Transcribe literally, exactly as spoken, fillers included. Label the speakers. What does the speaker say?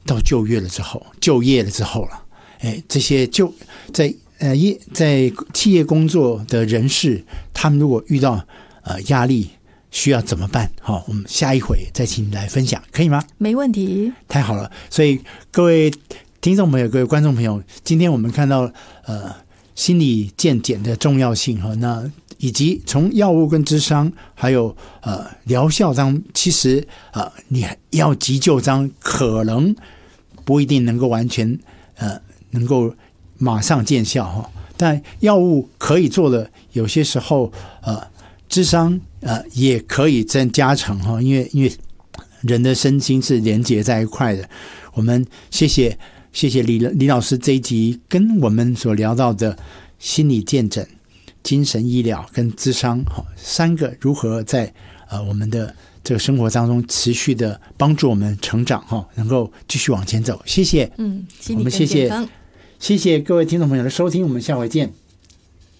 Speaker 1: 到就业了之后，就业了之后了，哎，这些就在呃业在企业工作的人士，他们如果遇到呃压力，需要怎么办？好，我们下一回再请你来分享，可以吗？
Speaker 2: 没问题。
Speaker 1: 太好了，所以各位听众朋友、各位观众朋友，今天我们看到呃心理健检的重要性哈，那以及从药物跟諮商，还有呃疗效上，其实呃你要急救上可能不一定能够完全呃能够马上见效哈，但药物可以做的，有些时候呃諮商呃也可以增加成哈，因为因为人的身心是连结在一块的。我们谢谢谢谢李李老师这一集跟我们所聊到的心理健诊、精神医疗跟諮商三个如何在呃我们的这个生活当中持续的帮助我们成长哈，能够继续往前走。谢谢，
Speaker 2: 嗯，心理
Speaker 1: 我们谢谢
Speaker 2: 更健康。
Speaker 1: 谢谢各位听众朋友的收听，我们下回见。